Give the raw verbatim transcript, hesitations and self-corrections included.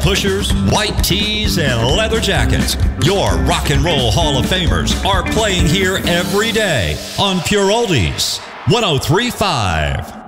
pushers, white tees, and leather jackets. Your Rock and Roll Hall of Famers are playing here every day on Pure Oldies one oh three point five.